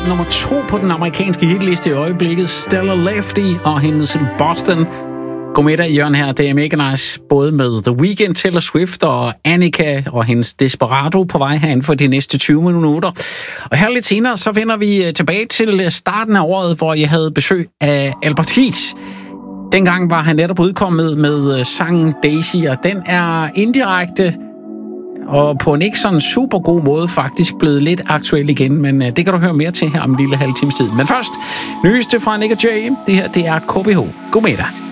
nummer 2 på den amerikanske hitliste i øjeblikket. Stella Lefty og hendes Boston. Godmiddag, Jørgen her. Det er mega nice, både med The Weeknd, Taylor Swift og Annika og hendes Desperado på vej herinde for de næste 20 minutter. Og her lidt senere, så vender vi tilbage til starten af året, hvor jeg havde besøg af Albert Heat. Dengang var han netop udkommet med sangen Daisy, og den er indirekte og på en ikke sådan super god måde faktisk blevet lidt aktuel igen, men det kan du høre mere til her om en lille halv times tid. Men først, nyeste fra Nick og Jay. Det her, det er KBH. God middag.